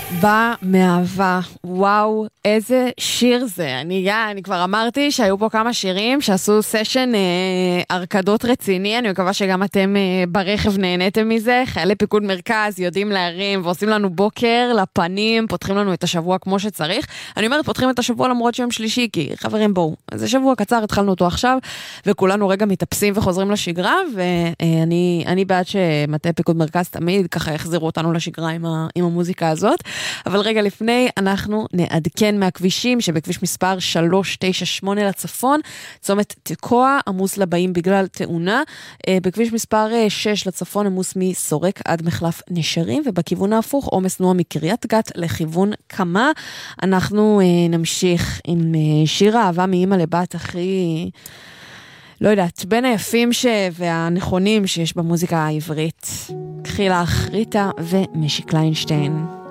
בא מאהבה, וואו, איזה שיר זה. אני כבר אמרתי שהיו פה כמה שירים שעשו סשן ארקדות רציני, אני מקווה שגם אתם ברכב נהניתם מזה. חיילי פיקוד מרכז יודעים להרים ועושים לנו בוקר לפנים, פותחים לנו את השבוע כמו שצריך. אני אומרת, פותחים את השבוע למרות שיום שלישי, כי חברים בואו, זה שבוע קצר, התחלנו אותו עכשיו, וכולנו רגע מתאפסים וחוזרים לשגרה, ואני בעד שמטה פיקוד מרכז תמיד ככה יחזירו אותנו לשגרה עם המוזיקה הזאת. אבל רגע לפני, אנחנו נעדכן מהכבישים, שבכביש מספר 398 לצפון, צומת תקוע, עמוס לבאים בגלל תאונה, בכביש מספר 6 לצפון, עמוס מסורק עד מחלף נשרים, ובכיוון ההפוך, עומס תנועה מקריית גת לכיוון קמה. אנחנו נמשיך עם שיר האהבה מאמא לבת הכי, לא יודעת, בין היפים והנכונים שיש במוזיקה העברית. קחי לך ריטה ומשי קליינשטיין.